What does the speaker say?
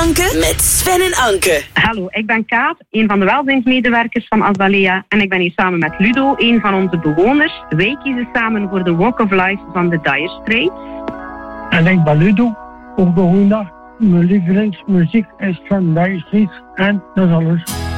tanken met Sven en Anke. Hallo, ik ben Kaat, een van de welzijnsmedewerkers van Azalea. En ik ben hier samen met Ludo, een van onze bewoners. Wij kiezen samen voor de Walk of Life van de Dire Straits. En ik ben Ludo, ook bewoner. Mijn lievelingsmuziek is van Dire Straits en dat is alles.